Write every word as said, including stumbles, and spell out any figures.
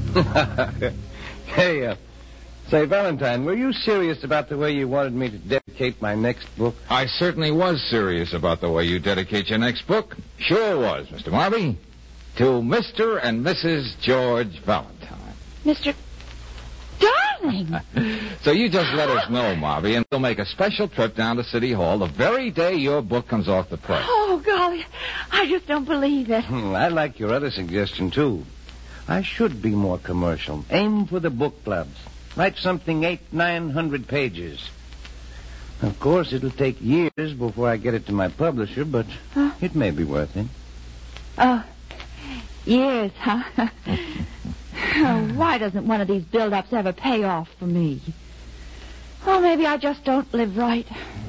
Hey, uh, say, Valentine, were you serious about the way you wanted me to dedicate my next book? I certainly was serious about the way you dedicate your next book. Sure was, Mister Marby. To Mister and Missus George Valentine. Mister Darling! So you just let us know, Marby, and we'll make a special trip down to City Hall the very day your book comes off the press. Oh, golly, I just don't believe it. Hmm, I like your other suggestion, too. I should be more commercial. Aim for the book clubs. Write something eight, nine hundred pages. Of course, it'll take years before I get it to my publisher, but huh? It may be worth it. Oh, years, huh? Oh, why doesn't one of these build-ups ever pay off for me? Oh, maybe I just don't live right.